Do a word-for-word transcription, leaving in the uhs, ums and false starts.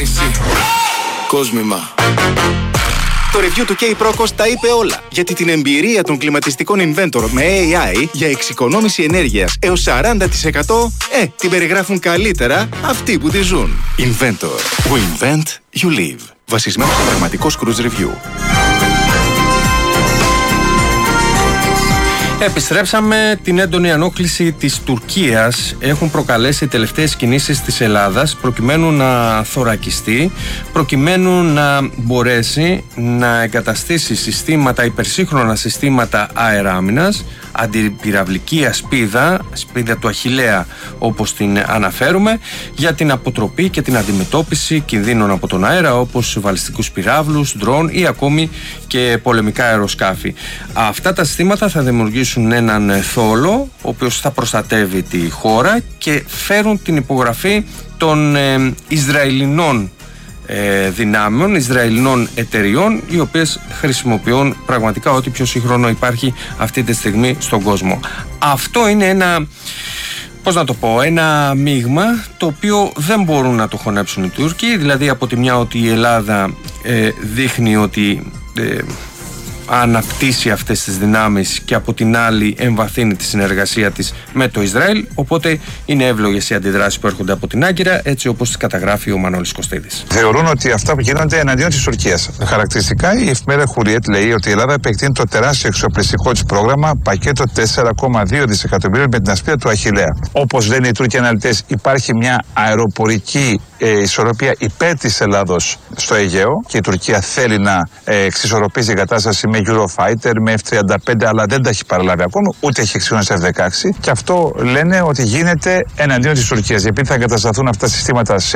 εξοικονόμηση. Κόσμημα. Το review του K-Procos τα είπε όλα. Γιατί την εμπειρία των κλιματιστικών Inventor με έι άι για εξοικονόμηση ενέργειας έως σαράντα τοις εκατό ε, την περιγράφουν καλύτερα αυτοί που τη ζουν. Inventor. We invent, you live. Βασισμένο στο πραγματικό cruise review. Επιστρέψαμε. Την έντονη ανόχληση της Τουρκίας έχουν προκαλέσει οι τελευταίες κινήσεις της Ελλάδας προκειμένου να θωρακιστεί, προκειμένου να μπορέσει να εγκαταστήσει συστήματα, υπερσύγχρονα συστήματα αεράμινας, αντιπυραυλική ασπίδα, ασπίδα του Αχιλλέα όπως την αναφέρουμε, για την αποτροπή και την αντιμετώπιση κινδύνων από τον αέρα όπως βαλιστικούς πυράβλους, ντρόν ή ακόμη και πολεμικά αεροσκάφη. Αυτά τα συστήματα θα δημιουργήσουν έναν θόλο ο οποίος θα προστατεύει τη χώρα και φέρουν την υπογραφή των ε, Ισραηλινών ε, δυνάμεων, Ισραηλινών εταιριών, οι οποίες χρησιμοποιούν πραγματικά ό,τι πιο σύγχρονο υπάρχει αυτή τη στιγμή στον κόσμο. Αυτό είναι ένα, πώς να το πω, ένα μείγμα το οποίο δεν μπορούν να το χωνέψουν οι Τούρκοι. Δηλαδή από τη μια ότι η Ελλάδα ε, δείχνει ότι ε, αναπτύσσει αυτές τις δυνάμεις και από την άλλη εμβαθύνει τη συνεργασία της με το Ισραήλ, οπότε είναι εύλογες οι αντιδράσεις που έρχονται από την Άγκυρα, έτσι όπως τις καταγράφει ο Μανώλης Κωστίδης. Θεωρούν ότι αυτά που γίνονται εναντίον της Τουρκίας. Χαρακτηριστικά η εφημερίδα Χουριέτ λέει ότι η Ελλάδα επεκτείνει το τεράστιο εξοπλιστικό της πρόγραμμα, πακέτο τέσσερα κόμμα δύο δισεκατομμυρίων με την ασπίδα του Αχιλλέα. Όπως λένε οι Τούρκοι αναλυτές, υπάρχει μια αεροπορική ε, ισορροπία υπέρ της Ελλάδος στο Αιγαίο και η Τουρκία θέλει να ε, εξισορροπήσει την κατάσταση με Eurofighter, με εφ τριάντα πέντε, αλλά δεν τα έχει παραλάβει ακόμα, ούτε έχει εξηγήσει εφ δεκαέξι. Και αυτό λένε ότι γίνεται εναντίον της Τουρκίας, επειδή θα εγκατασταθούν αυτά τα συστήματα σε